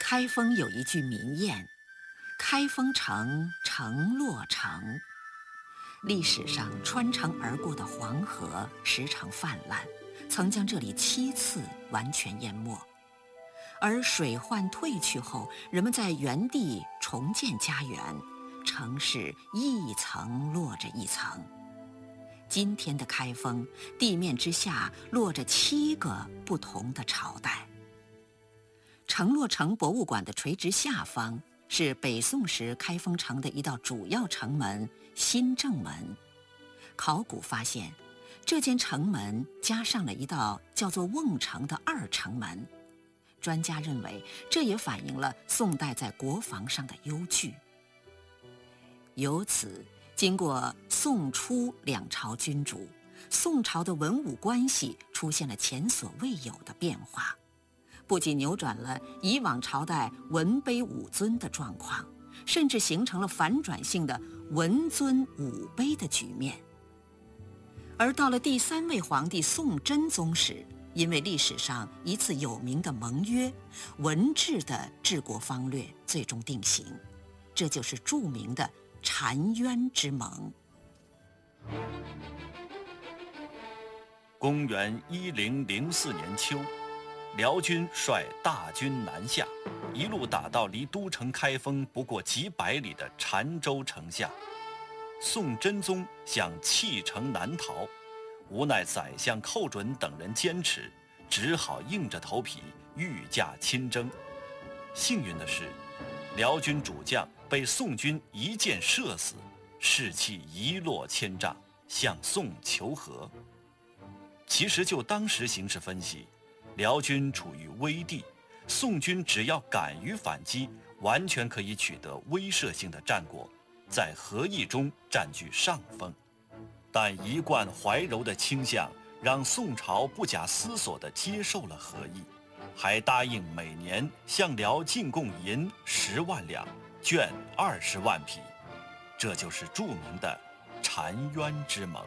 开封有一句名谚：开封城，城落成。历史上穿城而过的黄河时常泛滥，曾将这里7次完全淹没。而水患退去后，人们在原地重建家园，城市一层落着一层。今天的开封，地面之下落着7个不同的朝代。城落城博物馆的垂直下方是北宋时开封城的一道主要城门新正门。考古发现，这间城门加上了一道叫做瓮城的2城门。专家认为，这也反映了宋代在国防上的忧惧。由此，经过宋初2朝君主，宋朝的文武关系出现了前所未有的变化，不仅扭转了以往朝代文卑武尊的状况，甚至形成了反转性的文尊武卑的局面。而到了第3位皇帝宋真宗时，因为历史上一次有名的盟约，文治的治国方略最终定型，这就是著名的澶渊之盟。 公元1004年秋，辽军率大军南下，一路打到离都城开封不过几百里的澶州城下。宋真宗想弃城南逃，无奈宰相寇准等人坚持，只好硬着头皮御驾亲征。幸运的是，辽军主将被宋军一箭射死，士气一落千丈，向宋求和。其实就当时形势分析，辽军处于危地，宋军只要敢于反击，完全可以取得威慑性的战果，在和议中占据上风。但一贯怀柔的倾向让宋朝不假思索地接受了和议，还答应每年向辽进贡银10万两，绢20万匹，这就是著名的澶渊之盟。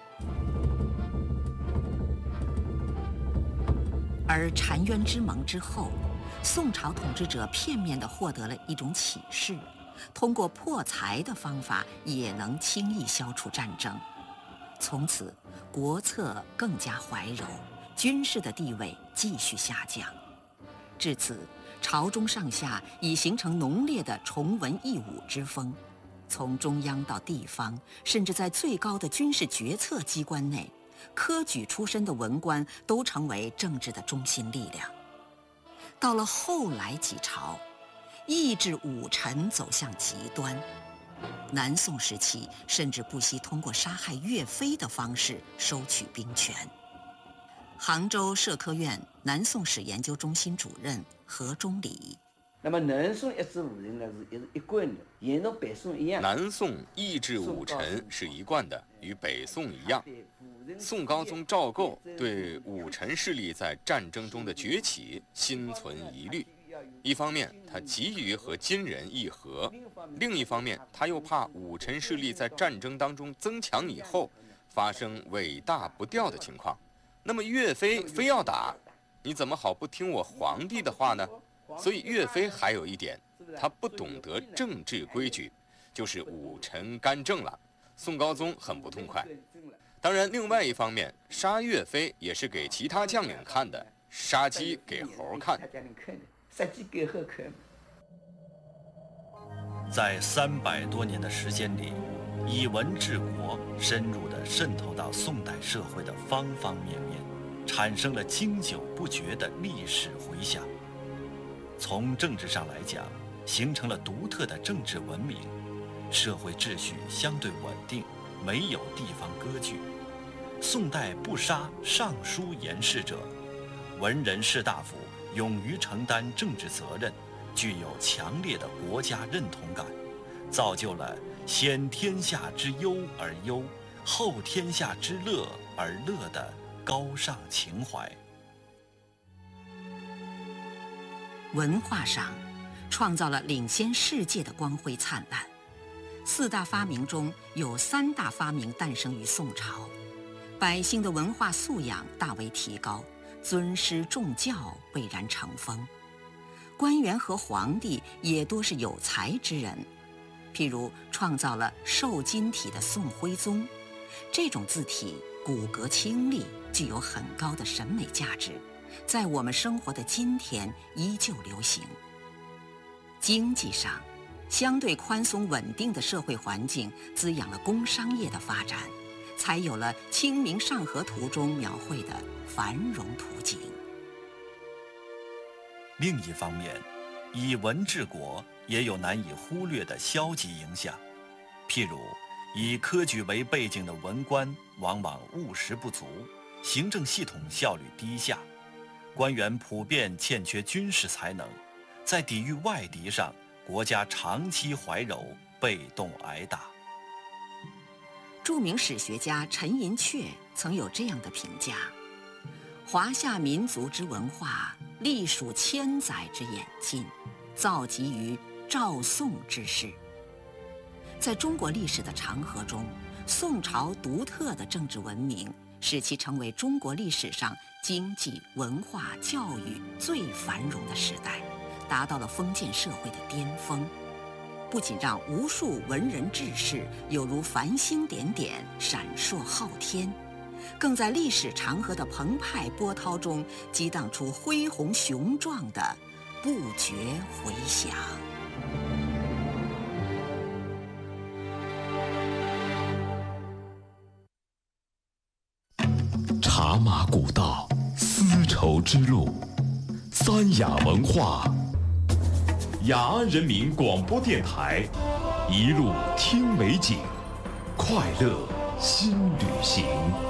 而澶渊之盟之后，宋朝统治者片面地获得了一种启示，通过破财的方法也能轻易消除战争。从此，国策更加怀柔，军事的地位继续下降。至此，朝中上下已形成浓烈的崇文抑武之风，从中央到地方，甚至在最高的军事决策机关内，科举出身的文官都成为政治的中心力量。到了后来几朝，抑制武臣走向极端，南宋时期甚至不惜通过杀害岳飞的方式收取兵权。杭州社科院南宋史研究中心主任何忠礼： 那么南宋抑制武人呢是一贯的，沿着北宋一样。 南宋抑制武臣是一贯的，与北宋一样。宋高宗赵构对武臣势力在战争中的崛起心存疑虑，一方面他急于和金人议和，另一方面他又怕武臣势力在战争当中增强以后发生尾大不掉的情况。那么岳飞非要打，你怎么好不听我皇帝的话呢？所以岳飞还有一点，他不懂得政治规矩，就是武臣干政了。宋高宗很不痛快。当然，另外一方面，杀岳飞也是给其他将领看的，杀鸡给猴看。 杀鸡给猴看。 在300多年的时间里，以文治国深入地渗透到宋代社会的方方面面，产生了经久不绝的历史回响。从政治上来讲，形成了独特的政治文明，社会秩序相对稳定，没有地方割据。宋代不杀上书言事者，文人士大夫勇于承担政治责任，具有强烈的国家认同感，造就了先天下之忧而忧，后天下之乐而乐的高尚情怀。 文化上，创造了领先世界的光辉灿烂。4大发明中有3大发明诞生于宋朝，百姓的文化素养大为提高，尊师重教蔚然成风。 官员和皇帝也多是有才之人。譬如创造了瘦金体的宋徽宗，这种字体骨骼清丽，具有很高的审美价值，在我们生活的今天依旧流行。经济上，相对宽松稳定的社会环境滋养了工商业的发展，才有了《清明上河图》中描绘的繁荣图景。 另一方面，以文治国也有难以忽略的消极影响，譬如以科举为背景的文官往往务实不足，行政系统效率低下，官员普遍欠缺军事才能，在抵御外敌上，国家长期怀柔，被动挨打。 著名史学家陈寅恪曾有这样的评价：华夏民族之文化，历数千载之演进，造极于赵宋之世。在中国历史的长河中，宋朝独特的政治文明使其成为中国历史上经济、文化、教育最繁荣的时代，达到了封建社会的巅峰。不仅让无数文人志士有如繁星点点闪烁昊天，更在历史长河的澎湃波涛中激荡出恢宏雄壮的不绝回响。 茶马古道，丝绸之路，三雅文化。雅安人民广播电台，一路听美景，快乐新旅行。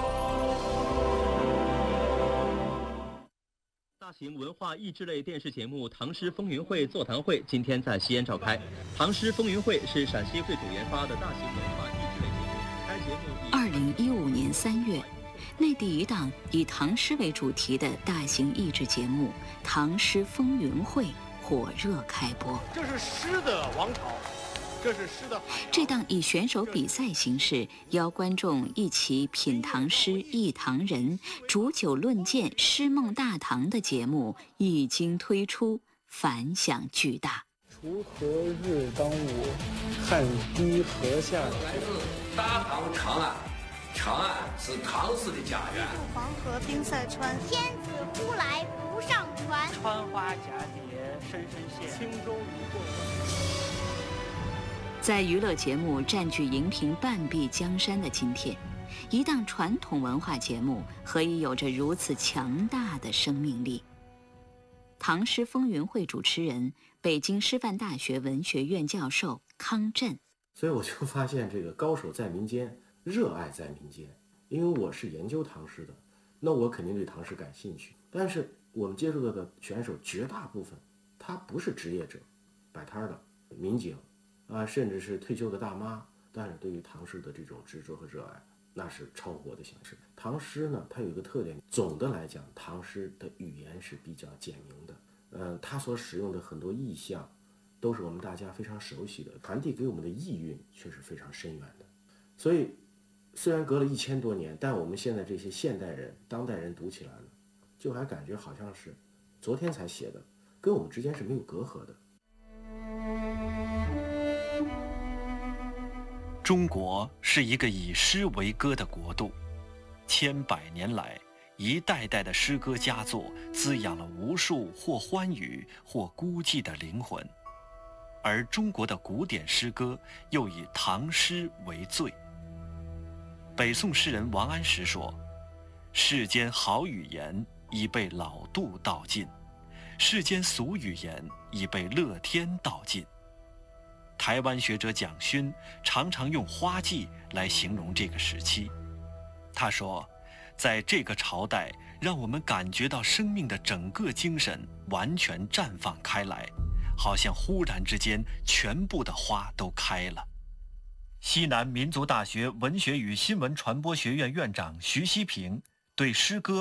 大型文化益智类电视节目《唐诗风云会》座谈会今天在西安召开。唐诗风云会是陕西会主研发的大型文化益智类节目。该节目 2015年3月，内地一档以唐诗为主题的大型益智节目《唐诗风云会》火热开播。 这是诗的王朝，这是诗的海洋。 这档以选手比赛形式邀观众一起品唐诗、忆唐人、煮酒论剑、诗梦大唐的节目一经推出，反响巨大。 锄禾日当午，汗滴禾下土。 来自大唐长安，长安是唐诗的家园。 黄河冰塞川，天子呼来不上船。 穿花蛱蝶深深陷， 轻舟已过万。 在娱乐节目占据荧屏半壁江山的今天，一档传统文化节目何以有着如此强大的生命力？唐诗风云会主持人，北京师范大学文学院教授康震。 所以我就发现这个高手在民间，热爱在民间。因为我是研究唐诗的，那我肯定对唐诗感兴趣。但是我们接触到的选手绝大部分，他不是职业者，摆摊的民警啊，甚至是退休的大妈，但是对于唐诗的这种执着和热爱，那是超乎我的想象。唐诗呢，它有一个特点，总的来讲，唐诗的语言是比较简明的，它所使用的很多意象，都是我们大家非常熟悉的，传递给我们的意蕴却是非常深远的。所以，虽然隔了1000多年，但我们现在这些现代人、当代人读起来呢，就还感觉好像是昨天才写的，跟我们之间是没有隔阂的。 中国是一个以诗为歌的国度，千百年来，一代代的诗歌佳作滋养了无数或欢愉或孤寂的灵魂，而中国的古典诗歌又以唐诗为最。北宋诗人王安石说：“世间好语言已被老杜道尽，世间俗语言已被乐天道尽。”台湾学者蒋勋常常用花季来形容这个时期。他说，在这个朝代，让我们感觉到生命的整个精神完全绽放开来，好像忽然之间全部的花都开了。西南民族大学文学与新闻传播学院院长徐希平对诗歌